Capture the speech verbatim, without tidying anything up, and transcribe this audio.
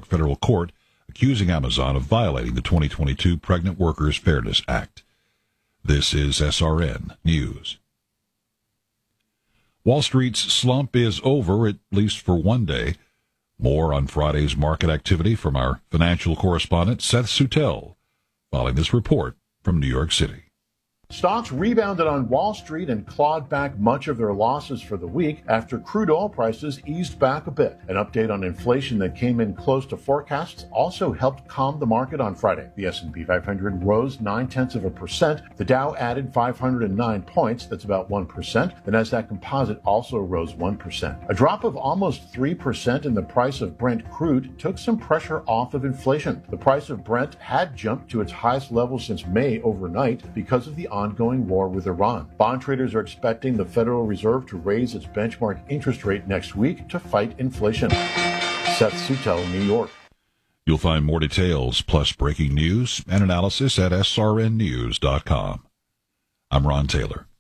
York federal court, accusing Amazon of violating the twenty twenty-two Pregnant Workers Fairness Act. This is S R N News. Wall Street's slump is over, at least for one day. More on Friday's market activity from our financial correspondent, Seth Sutel, following this report from New York City. Stocks rebounded on Wall Street and clawed back much of their losses for the week after crude oil prices eased back a bit. An update on inflation that came in close to forecasts also helped calm the market on Friday. The S and P five hundred rose nine-tenths of a percent. The Dow added five hundred nine points, that's about one percent. The Nasdaq Composite also rose one percent. A drop of almost three percent in the price of Brent crude took some pressure off of inflation. The price of Brent had jumped to its highest level since May overnight because of the ongoing war with Iran. Bond traders are expecting the Federal Reserve to raise its benchmark interest rate next week to fight inflation. Seth Sutel, New York. You'll find more details plus breaking news and analysis at S R N news dot com. I'm Ron Taylor.